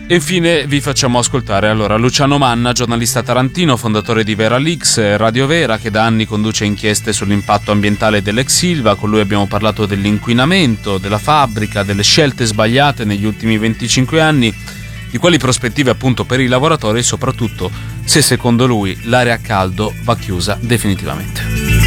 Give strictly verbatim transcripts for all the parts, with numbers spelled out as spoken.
E infine vi facciamo ascoltare allora Luciano Manna, giornalista tarantino, fondatore di Vera Leaks, Radio Vera, che da anni conduce inchieste sull'impatto ambientale dell'ex Ilva. Con lui abbiamo parlato dell'inquinamento, della fabbrica, delle scelte sbagliate negli ultimi venticinque anni, di quali prospettive appunto per i lavoratori e soprattutto se secondo lui l'area a caldo va chiusa definitivamente.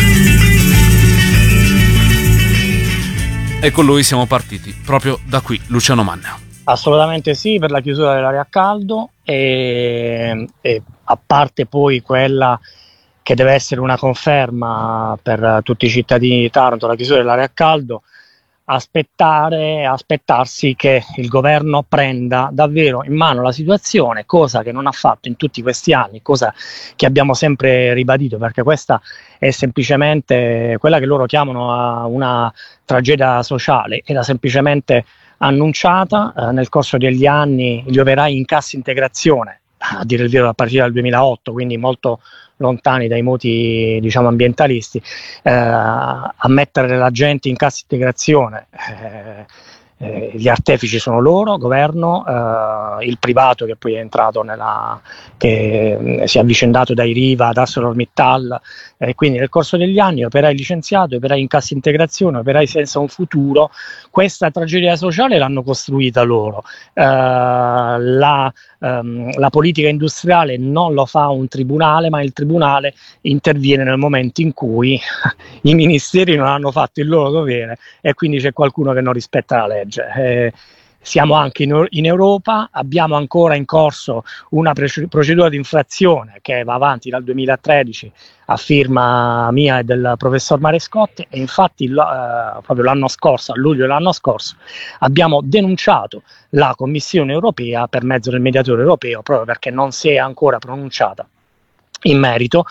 E con lui siamo partiti proprio da qui, Luciano Manna. Assolutamente sì, per la chiusura dell'area a caldo e, e a parte poi quella che deve essere una conferma per tutti i cittadini di Taranto, la chiusura dell'area a caldo, aspettare, aspettarsi che il governo prenda davvero in mano la situazione, cosa che non ha fatto in tutti questi anni, cosa che abbiamo sempre ribadito, perché questa è semplicemente quella che loro chiamano una tragedia sociale, era semplicemente annunciata eh, nel corso degli anni. Gli operai in cassa integrazione, a dire il vero a partire dal duemilaotto, quindi molto lontani dai moti, diciamo, ambientalisti, eh, a mettere la gente in cassa integrazione. Eh, eh, gli artefici sono loro, governo, eh, il privato che poi è entrato nella, che si è avvicendato dai Riva ad ArcelorMittal, e eh, quindi nel corso degli anni operai licenziati, operai in cassa integrazione, operai senza un futuro. Questa tragedia sociale l'hanno costruita loro. Eh, la, ehm, la politica industriale non lo fa un tribunale, ma il tribunale interviene nel momento in cui i ministeri non hanno fatto il loro dovere e quindi c'è qualcuno che non rispetta la legge. Eh, siamo anche in, in Europa, abbiamo ancora in corso una pre- procedura di infrazione che va avanti dal duemilatredici a firma mia e del professor Marescotti, e infatti lo, eh, proprio l'anno scorso, a luglio dell'anno scorso, abbiamo denunciato la Commissione europea per mezzo del mediatore europeo, proprio perché non si è ancora pronunciata in merito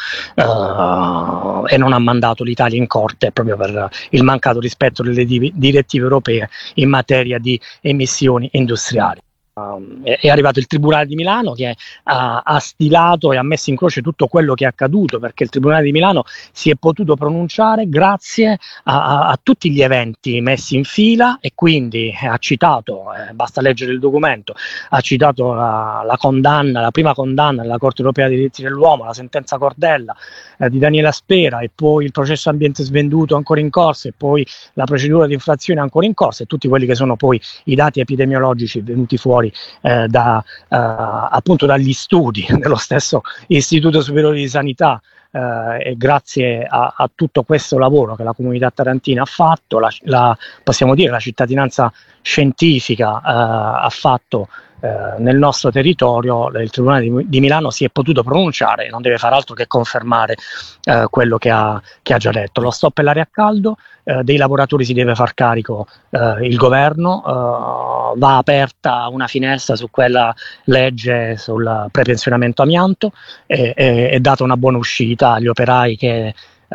uh, e non ha mandato l'Italia in corte proprio per il mancato rispetto delle div- direttive europee in materia di emissioni industriali. Um, è, è arrivato il Tribunale di Milano che ha, ha stilato e ha messo in croce tutto quello che è accaduto, perché il Tribunale di Milano si è potuto pronunciare grazie a, a, a tutti gli eventi messi in fila, e quindi ha citato, eh, basta leggere il documento, ha citato la, la condanna, la prima condanna della Corte Europea dei Diritti dell'Uomo, la sentenza Cordella eh, di Daniela Spera, e poi il processo ambiente svenduto ancora in corso, e poi la procedura di infrazione ancora in corso, e tutti quelli che sono poi i dati epidemiologici venuti fuori Eh, da, eh, appunto dagli studi dello stesso Istituto Superiore di Sanità, eh, e grazie a, a tutto questo lavoro che la comunità tarantina ha fatto, la, la, possiamo dire la cittadinanza scientifica eh, ha fatto eh, nel nostro territorio, il Tribunale di, di Milano si è potuto pronunciare e non deve fare altro che confermare eh, quello che ha, che ha già detto. Lo stop e l'aria a caldo, eh, dei lavoratori si deve far carico eh, il governo, eh, va aperta una finestra su quella legge sul prepensionamento amianto, e è data una buona uscita agli operai che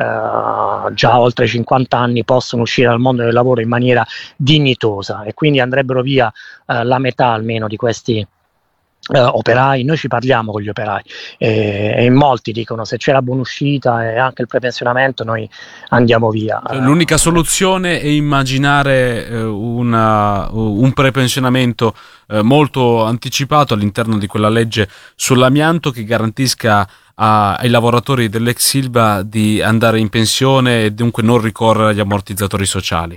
Uh, già oltre cinquanta anni possono uscire dal mondo del lavoro in maniera dignitosa, e quindi andrebbero via uh, la metà almeno di questi uh, operai. Noi ci parliamo con gli operai e, e in molti dicono: se c'è la buonuscita e anche il prepensionamento noi andiamo via. L'unica soluzione è immaginare eh, una, un prepensionamento eh, molto anticipato all'interno di quella legge sull'amianto che garantisca A, ai lavoratori dell'ex Ilva di andare in pensione e dunque non ricorrere agli ammortizzatori sociali.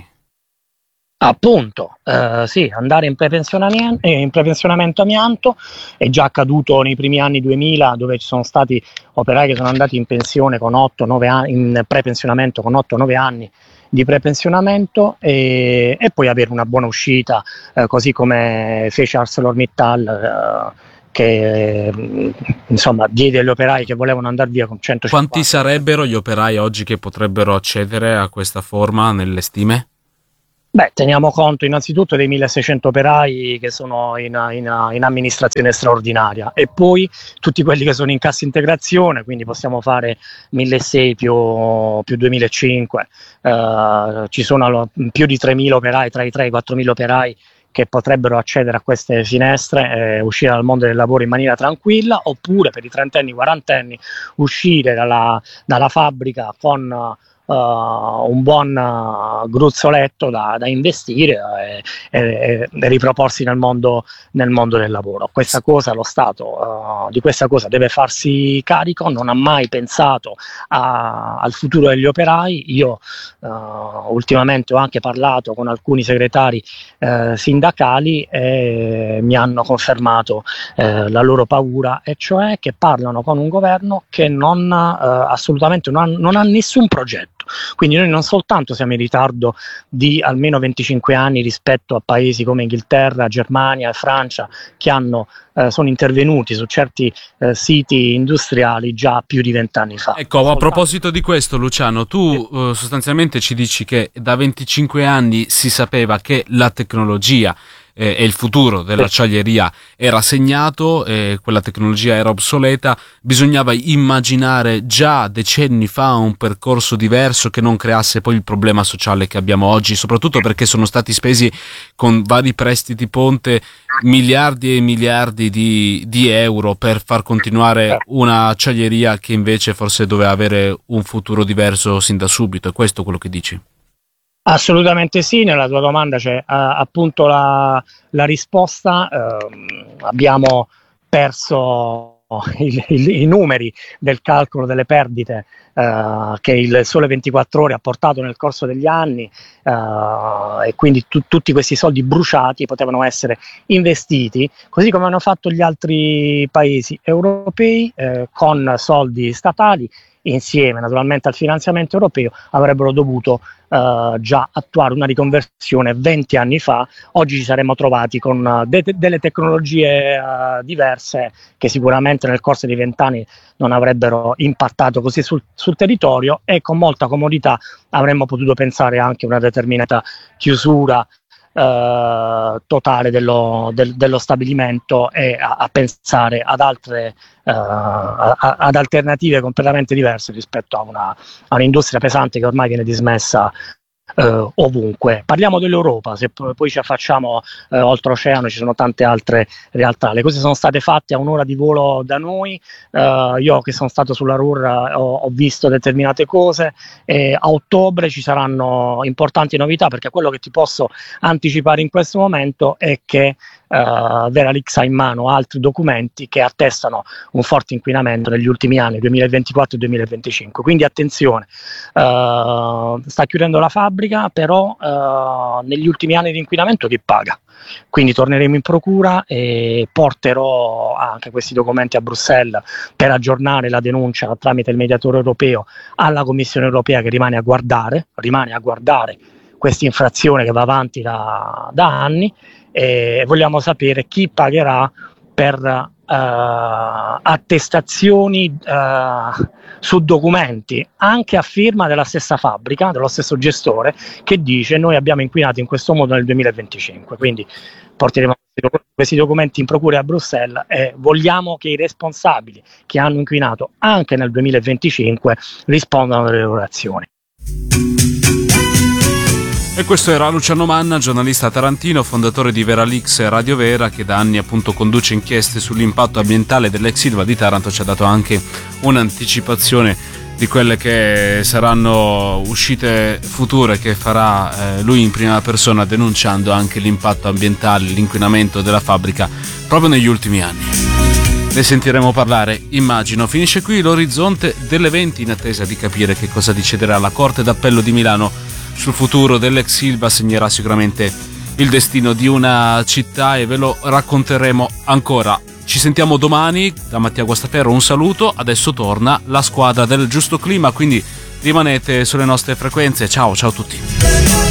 Appunto, eh, sì, andare in prepensionamento, in prepensionamento amianto è già accaduto nei primi anni duemila, dove ci sono stati operai che sono andati in pensione con otto nove anni, in prepensionamento con otto nove anni di prepensionamento, e, e poi avere una buona uscita, eh, così come fece ArcelorMittal, eh, che insomma diede agli operai che volevano andare via con centocinquanta. Quanti sarebbero gli operai oggi che potrebbero accedere a questa forma nelle stime? Beh, teniamo conto innanzitutto dei milleseicento operai che sono in, in, in amministrazione straordinaria, e poi tutti quelli che sono in cassa integrazione, quindi possiamo fare milleseicento più, più duemilacinquecento, uh, ci sono più di tremila operai, tra i tre e i quattromila operai che potrebbero accedere a queste finestre e uscire dal mondo del lavoro in maniera tranquilla, oppure per i trentenni, quarantenni uscire dalla, dalla fabbrica con uh, un buon uh, gruzzoletto da, da investire e, e, e riproporsi nel mondo, nel mondo del lavoro. Questa cosa lo Stato uh, di questa cosa deve farsi carico, non ha mai pensato a, al futuro degli operai. Io uh, ultimamente ho anche parlato con alcuni segretari uh, sindacali e mi hanno confermato uh, la loro paura, e cioè che parlano con un governo che non uh, assolutamente non ha, non ha nessun progetto. Quindi noi non soltanto siamo in ritardo di almeno venticinque anni rispetto a paesi come Inghilterra, Germania e Francia, che hanno, eh, sono intervenuti su certi eh, siti industriali già più di vent'anni fa. Ecco, soltanto... a proposito di questo, Luciano, tu sì. eh, sostanzialmente ci dici che da venticinque anni si sapeva che la tecnologia e il futuro dell'acciaieria era segnato, eh, quella tecnologia era obsoleta, bisognava immaginare già decenni fa un percorso diverso che non creasse poi il problema sociale che abbiamo oggi, soprattutto perché sono stati spesi con vari prestiti ponte miliardi e miliardi di, di euro per far continuare un'acciaieria che invece forse doveva avere un futuro diverso sin da subito. È questo quello che dici? Assolutamente sì, nella tua domanda c'è uh, appunto la, la risposta. Uh, abbiamo perso il, il, i numeri del calcolo delle perdite uh, che il Sole ventiquattro Ore ha portato nel corso degli anni, uh, e quindi tu, tutti questi soldi bruciati potevano essere investiti, così come hanno fatto gli altri paesi europei, eh, con soldi statali. Insieme naturalmente al finanziamento europeo avrebbero dovuto uh, già attuare una riconversione venti anni fa. Oggi ci saremmo trovati con uh, de- delle tecnologie uh, diverse che sicuramente nel corso di vent'anni non avrebbero impattato così sul, sul territorio, e con molta comodità avremmo potuto pensare anche a una determinata chiusura Uh, totale dello, del, dello stabilimento, e a, a pensare ad altre uh, a, a, ad alternative completamente diverse rispetto a, una, a un'industria pesante che ormai viene dismessa Uh, ovunque. Parliamo dell'Europa, se p- poi ci affacciamo uh, oltreoceano ci sono tante altre realtà. Le cose sono state fatte a un'ora di volo da noi. Uh, io che sono stato sulla Ruhr ho, ho visto determinate cose, e a ottobre ci saranno importanti novità, perché quello che ti posso anticipare in questo momento è che Uh, Veralix ha in mano altri documenti che attestano un forte inquinamento negli ultimi anni, duemilaventiquattro e duemilaventicinque. Quindi attenzione, uh, sta chiudendo la fabbrica, però uh, negli ultimi anni di inquinamento chi paga? Quindi torneremo in procura e porterò anche questi documenti a Bruxelles per aggiornare la denuncia tramite il mediatore europeo alla Commissione europea, che rimane a guardare, rimane a guardare questa infrazione che va avanti da, da anni. E vogliamo sapere chi pagherà per uh, attestazioni uh, su documenti anche a firma della stessa fabbrica, dello stesso gestore, che dice: noi abbiamo inquinato in questo modo nel duemilaventicinque. Quindi porteremo questi documenti in procura a Bruxelles e vogliamo che i responsabili che hanno inquinato anche nel duemilaventicinque rispondano alle loro azioni. E questo era Luciano Manna, giornalista tarantino, fondatore di Veralix e Radio Vera, che da anni appunto conduce inchieste sull'impatto ambientale dell'ex Ilva di Taranto. Ci ha dato anche un'anticipazione di quelle che saranno uscite future che farà eh, lui in prima persona, denunciando anche l'impatto ambientale, l'inquinamento della fabbrica proprio negli ultimi anni. Ne sentiremo parlare, immagino. Finisce qui l'orizzonte dell'evento, in attesa di capire che cosa deciderà la Corte d'Appello di Milano sul futuro dell'ex Ilva. Segnerà sicuramente il destino di una città e ve lo racconteremo ancora. Ci sentiamo domani. Da Mattia Guastaferro un saluto. Adesso torna la squadra del Giusto Clima, quindi rimanete sulle nostre frequenze. Ciao, ciao a tutti.